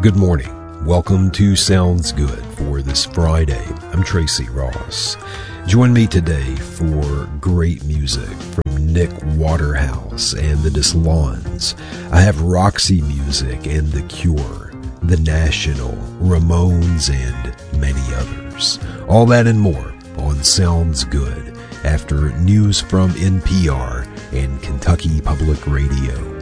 Good morning. Welcome to Sounds Good for this Friday. I'm Tracy Ross. Join me today for great music from Nick Waterhouse and the Dislons. I have Roxy Music and The Cure, The National, Ramones, and many others. All that and more on Sounds Good after news from NPR and Kentucky Public Radio.